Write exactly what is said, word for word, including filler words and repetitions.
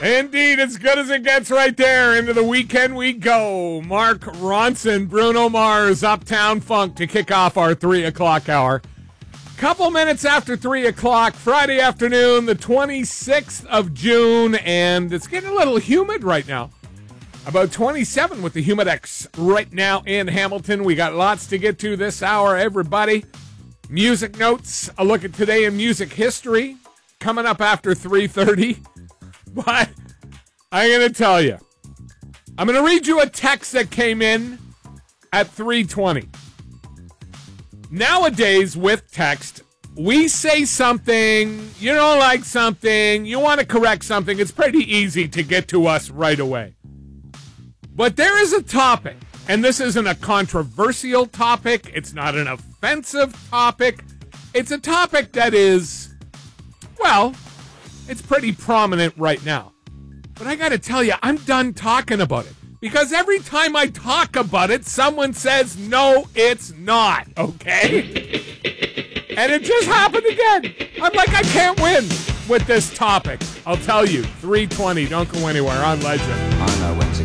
Indeed, as good as it gets right there. Into the weekend we go. Mark Ronson, Bruno Mars, Uptown Funk to kick off our three o'clock hour. Couple minutes after three o'clock, Friday afternoon, the twenty-sixth of June, and it's getting a little humid right now. About twenty-seven with the Humidex right now in Hamilton. We got lots to get to this hour, everybody. Music notes, a look at today in music history, coming up after three thirty. But I'm going to tell you, I'm going to read you a text that came in at three twenty. Nowadays, with text, we say something, you don't like something, you want to correct something, it's pretty easy to get to us right away. But there is a topic, and this isn't a controversial topic, it's not an offensive topic, it's a topic that is, well, it's pretty prominent right now. But I got to tell you, I'm done talking about it. Because every time I talk about it, someone says, no, it's not, okay? And it just happened again. I'm like, I can't win with this topic. I'll tell you, three twenty, don't go anywhere on Legend. On our way.